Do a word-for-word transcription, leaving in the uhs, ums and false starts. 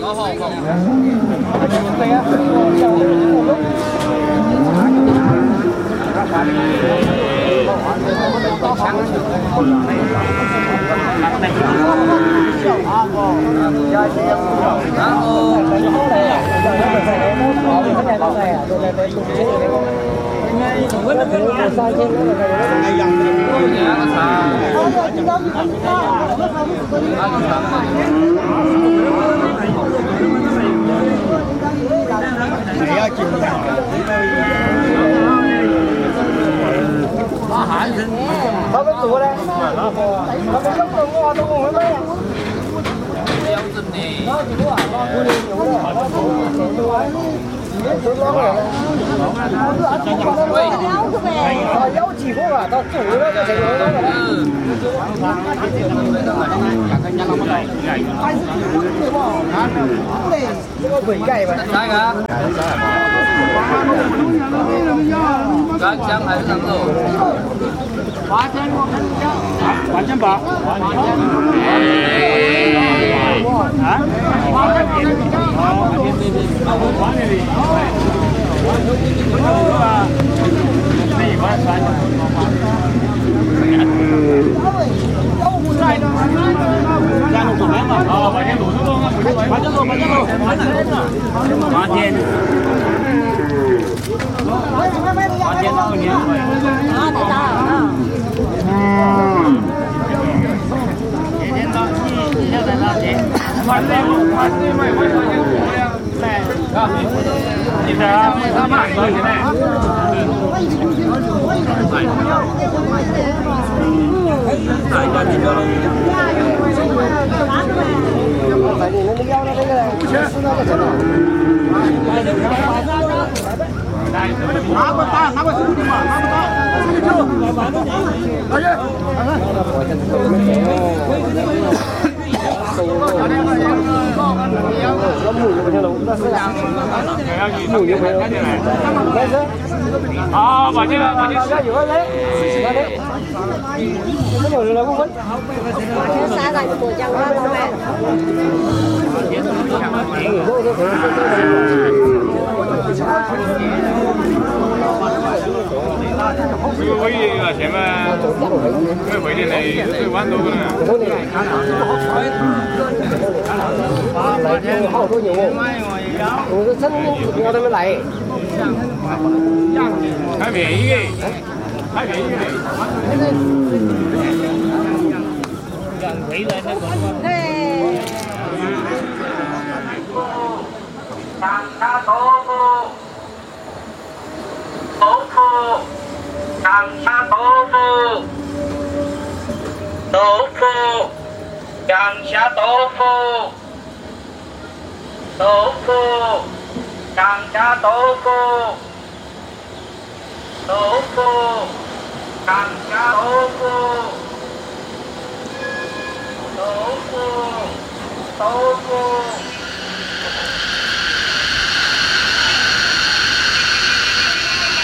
Có cái tủ đây. Có cái tủ ngon tôi ngồi mấy à. Nó chỉ có ở con đi nhiều rồi. Nó cũng tôi tôi lo rồi. Nó dấu chỉ có là tao chủ đó cái gì đó. Có quỷ gậy mà. Sai cả. Cái chân hay là rồi. Quá chân một chân chân. Quá chân bạc. Hả? Quá chân một chân chân. Quá này đi. Này quá sai. Ra một tủ mét rồi. Ờ, phải đem đủ nước luôn. Quá chân luôn, quá chân luôn. Quá chân. Quá chân. Quá chân luôn nhỉ. Đó, tại sao? Hoàn lên, hoàn lên mày quay qua những cái này. Nhìn ra ra mạng rồi thế này. Tại ra thì đâu. Tại vì nó đi đâu nó thế này. Má con ta, má con xuống đi mà, má con ta. Chưa? À, bà chứ, bà chứ. Xa lại của chẳng ra đâu mẹ. Cái gì là xem cái quỷ này này tôi quán tôi nè. Hậu tôi nhiều không? Tôi sân ngon tôi mới lại. Cái gì gì? Cái gì gì? Gần quỷ lên nó còn. Càng xa tổ phụ, tổ phụ, càng xa tổ phụ, tổ phụ, càng xa tổ phụ, tổ phụ, càng xa tổ phụ, tổ phụ, càng xa tổ phụ, tổ phụ, tổ